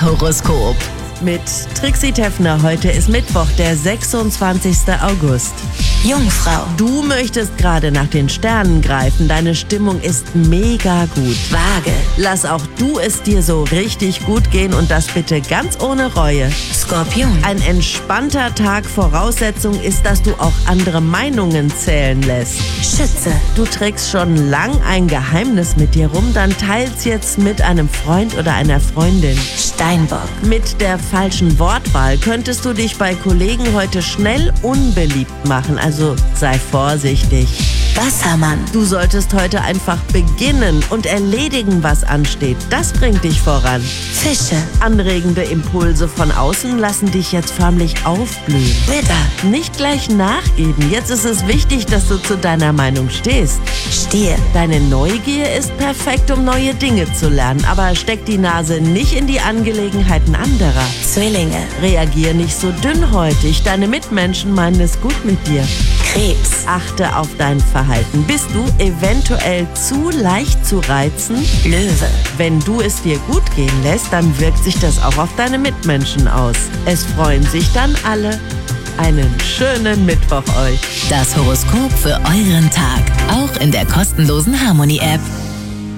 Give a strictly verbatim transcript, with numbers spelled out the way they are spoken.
Horoskop. Mit Trixie Teffner. Heute ist Mittwoch, der sechsundzwanzigster August. Jungfrau. Du möchtest gerade nach den Sternen greifen. Deine Stimmung ist mega gut. Waage. Lass auch du es dir so richtig gut gehen und das bitte ganz ohne Reue. Skorpion. Ein entspannter Tag. Voraussetzung ist, dass du auch andere Meinungen zählen lässt. Schütze. Du trägst schon lang ein Geheimnis mit dir rum, dann teil's jetzt mit einem Freund oder einer Freundin. Steinbock. Mit der falschen Wortwahl könntest du dich bei Kollegen heute schnell unbeliebt machen, also sei vorsichtig. Wassermann. Du solltest heute einfach beginnen und erledigen, was ansteht. Das bringt dich voran. Fische. Anregende Impulse von außen lassen dich jetzt förmlich aufblühen. Widder. Nicht gleich nachgeben. Jetzt ist es wichtig, dass du zu deiner Meinung stehst. Stier. Deine Neugier ist perfekt, um neue Dinge zu lernen, aber steck die Nase nicht in die Angelegenheiten anderer. Zwillinge. Reagier nicht so dünnhäutig. Deine Mitmenschen meinen es gut mit dir. Krebs. Achte auf dein Verhalten. Bist du eventuell zu leicht zu reizen? Löwe. Wenn du es dir gut gehen lässt, dann wirkt sich das auch auf deine Mitmenschen aus. Es freuen sich dann alle. Einen schönen Mittwoch euch. Das Horoskop für euren Tag. Auch in der kostenlosen Harmony-App.